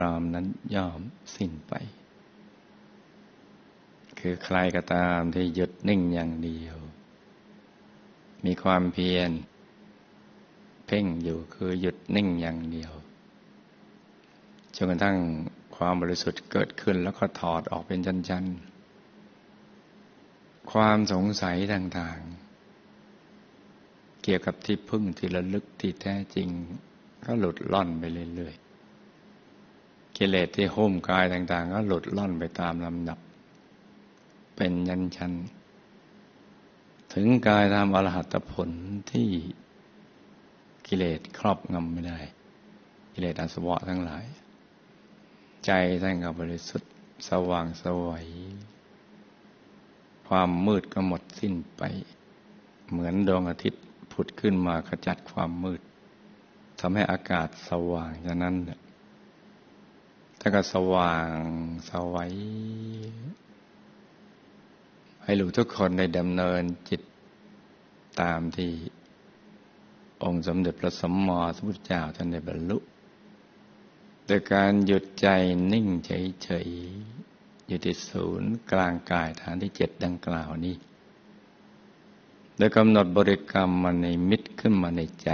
รามนั้นย่อมสิ้นไปคือใครก็ตามที่หยุดนิ่งอย่างเดียวมีความเพียรเพ่งอยู่คือหยุดนิ่งอย่างเดียวจนกระทั่งความบริสุทธิ์เกิดขึ้นแล้วก็ถอดออกเป็นชั้นๆความสงสัยต่างๆเกี่ยวกับที่พึ่งที่ระลึกที่แท้จริงก็หลุดล่อนไปเรื่อยๆกิเลสที่หุ้มกายต่างๆก็หลุดล่อนไปตามลำดับเป็นชั้นๆถึงกายตามอรหัตผลที่กิเลสครอบงำไม่ได้กิเลสอาสวะทั้งหลายใจท่านก็บริสุทธิ์สว่างไสวความมืดก็หมดสิ้นไปเหมือนดวงอาทิตย์ผุดขึ้นมาขจัดความมืดทำให้อากาศสว่างฉะนั้นถ้าก็สว่างไสวให้ลูกทุกคนได้ดำเนินจิตตามที่องค์สมเด็จพระสัมมาสัมพุทธเจ้าท่านได้บรรลุโดยการหยุดใจนิ่งเฉยๆอยู่ที่ศูนย์กลางกายฐานที่7ดังกล่าวนี้โดยกำหนดบริกรรมมาในมิตขึ้นมาในใจ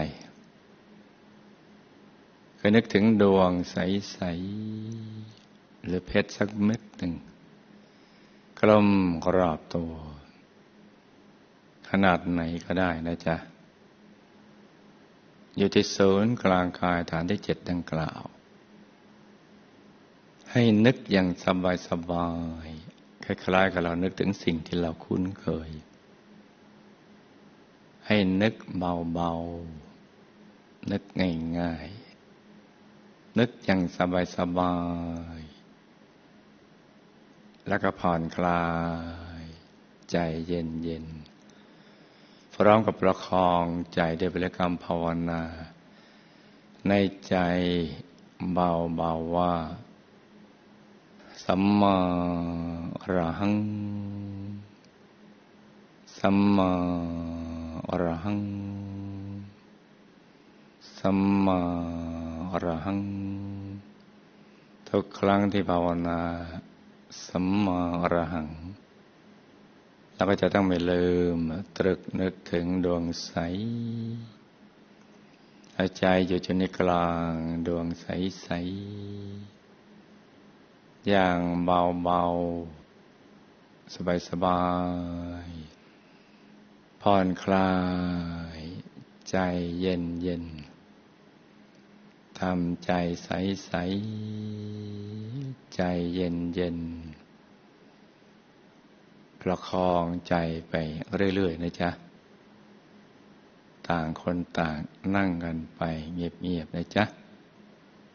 เคยนึกถึงดวงใสๆหรือเพชรสักเม็ดหนึ่งกลมรอบตัวขนาดไหนก็ได้นะจ๊ะอยู่ที่ศูนย์กลางกายฐานที่7ดังกล่าวให้นึกอย่างสบายๆคล้ายๆกับเรานึกถึงสิ่งที่เราคุ้นเคยให้นึกเบาๆนึกง่ายๆนึกอย่างสบายๆแล้วก็ผ่อนคลายใจเย็นๆพร้อมกับประคองใจด้วยบริกรรมภาวนาในใจเบาๆว่าสัมมาอรหังสัมมาอรหังสัมมาอรหังทุกครั้งที่ภาวนาสัมมาอรหังเราก็จะต้องไม่ลืมตรึกนึกถึงดวงใสใจอยู่ในกลางดวงใสๆอย่างเบาๆสบายๆผ่อนคลายใจเย็นๆทำใจใสๆใจเย็นๆประคองใจไปเรื่อยๆนะจ๊ะต่างคนต่างนั่งกันไปเงียบๆนะจ๊ะ